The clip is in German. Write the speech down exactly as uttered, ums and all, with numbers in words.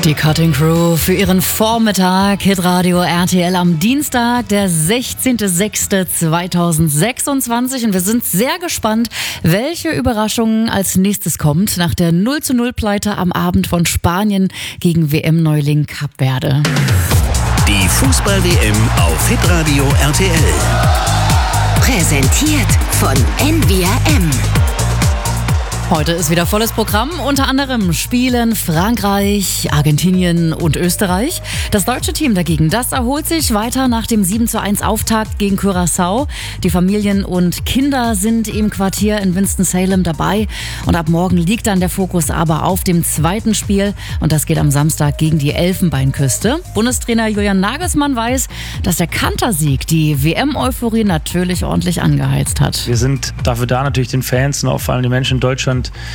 Die Cutting Crew für ihren Vormittag, Hitradio R T L am Dienstag, der sechzehnter sechster zweitausendsechsundzwanzig. Und wir sind sehr gespannt, welche Überraschung als nächstes kommt nach der null zu null Pleite am Abend von Spanien gegen W M-Neuling Kap Verde. Die Fußball-W M auf Hitradio R T L. Präsentiert von N V R M. Heute ist wieder volles Programm. Unter anderem spielen Frankreich, Argentinien und Österreich. Das deutsche Team dagegen, das erholt sich weiter nach dem sieben zu eins Auftakt gegen Curaçao. Die Familien und Kinder sind im Quartier in Winston-Salem dabei. Und ab morgen liegt dann der Fokus aber auf dem zweiten Spiel. Und das geht am Samstag gegen die Elfenbeinküste. Bundestrainer Julian Nagelsmann weiß, dass der Kantersieg die W M-Euphorie natürlich ordentlich angeheizt hat. Wir sind dafür da, natürlich den Fans und auch vor allem den Menschen in Deutschland